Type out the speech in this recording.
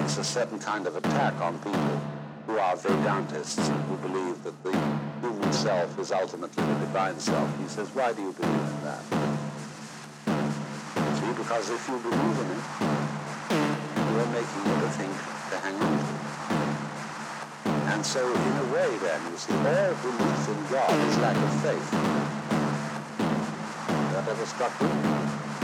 makes a certain kind of attack on people who are Vedantists and who believe that the human self is ultimately the divine self. He says, why do you believe in that? See, because if you believe in it, you're making it a thing to hang on to. And so, in a way, then, you see, all belief in God is lack of faith. That ever struck you?